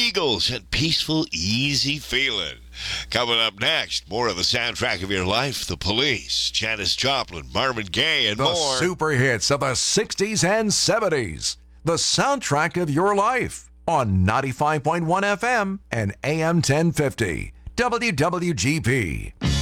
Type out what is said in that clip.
Eagles and Peaceful Easy Feeling. Coming up next, more of the soundtrack of your life, The Police, Janis Joplin, Marvin Gaye, and The more. super hits of the 60s and 70s. The soundtrack of your life on 95.1 FM and AM 1050. WWGP.